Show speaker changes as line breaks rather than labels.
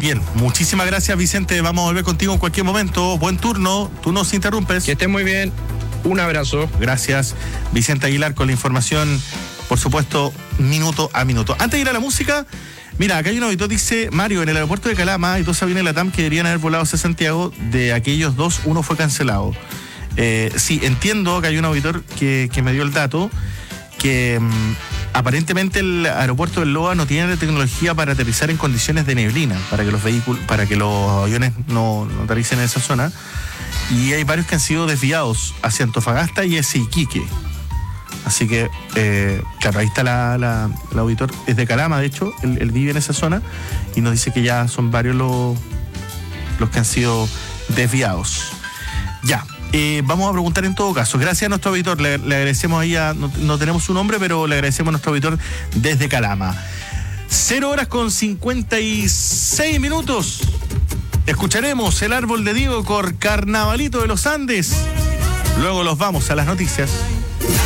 Bien, muchísimas gracias, Vicente. Vamos a volver contigo en cualquier momento. Buen turno, tú nos interrumpes.
Que estés muy bien. Un abrazo.
Gracias, Vicente Aguilar, con la información, por supuesto, minuto a minuto. Antes de ir a la música, mira, acá hay un auditor, dice Mario, en el aeropuerto de Calama hay 2 aviones LATAM que deberían haber volado hacia Santiago. De aquellos 2, uno fue cancelado. Sí, entiendo que hay un auditor que me dio el dato, que aparentemente el aeropuerto del Loa no tiene la tecnología para aterrizar en condiciones de neblina, para que los aviones no aterricen en esa zona. Y hay varios que han sido desviados hacia Antofagasta y hacia Iquique. Así que, claro, ahí está el auditor, es de Calama, de hecho, él vive en esa zona y nos dice que ya son varios los que han sido desviados. Ya, vamos a preguntar en todo caso. Gracias a nuestro auditor, le agradecemos ahí no tenemos su nombre, pero le agradecemos a nuestro auditor desde Calama. 0:56. Escucharemos El Árbol de Diego con Carnavalito de los Andes. Luego los vamos a las noticias.